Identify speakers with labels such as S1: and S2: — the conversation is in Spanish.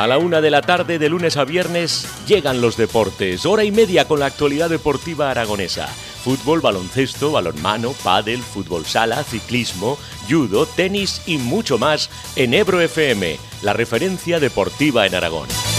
S1: A la 1 de la tarde, de lunes a viernes, llegan los deportes. Hora y media con la actualidad deportiva aragonesa. Fútbol, baloncesto, balonmano, pádel, fútbol sala, ciclismo, judo, tenis y mucho más en Ebro FM, la referencia deportiva en Aragón.